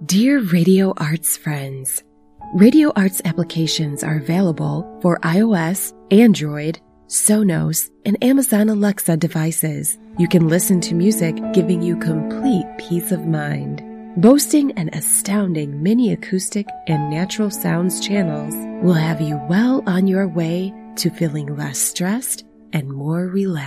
Dear Radio Arts friends, Radio Arts applications are available for iOS, Android, Sonos, and Amazon Alexa devices. You can listen to music giving you complete peace of mind. Boasting an astounding mini acoustic and natural sounds channels will have you well on your way to feeling less stressed and more relaxed.